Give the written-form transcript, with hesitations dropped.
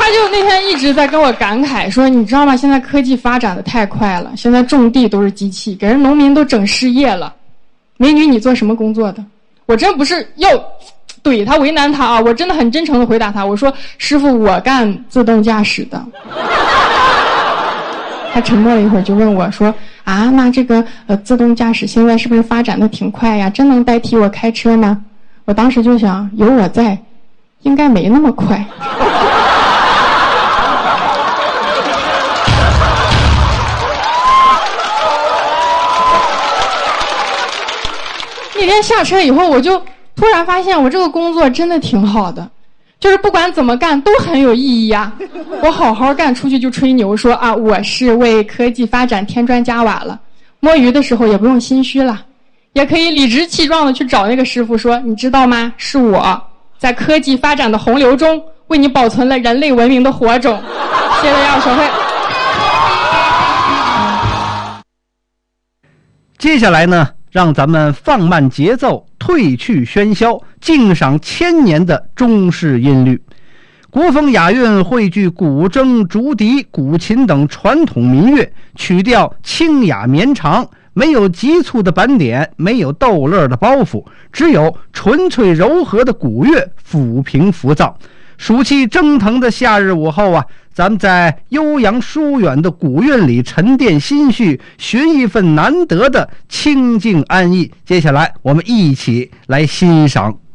就那天一直在跟我感慨说，你知道吗？现在科技发展的太快了，现在种地都是机器，给人农民都整失业了。美女，你做什么工作的？我真不是要怼他为难他啊，我真的很真诚的回答他，我说师傅，我干自动驾驶的。他沉默了一会儿，就问我说啊，那这个自动驾驶现在是不是发展的挺快呀？真能代替我开车吗？我当时就想，有我在，应该没那么快。那天下车以后，我就突然发现我这个工作真的挺好的，就是不管怎么干都很有意义呀。我好好干，出去就吹牛说啊，我是为科技发展添砖加瓦了。摸鱼的时候也不用心虚了，也可以理直气壮的去找那个师傅说，你知道吗？是我在科技发展的洪流中为你保存了人类文明的火种。谢谢大家，小慧。 接下来呢，让咱们放慢节奏，褪去喧嚣，敬赏千年的中式音律。国风雅韵汇聚古筝、竹笛、古琴等传统民乐，曲调清雅绵长，没有急促的板点，没有逗乐的包袱，只有纯粹柔和的古乐抚平浮躁。暑气蒸腾的夏日午后啊，咱们在悠扬疏远的古韵里沉淀心绪，寻一份难得的清静安逸。接下来我们一起来欣赏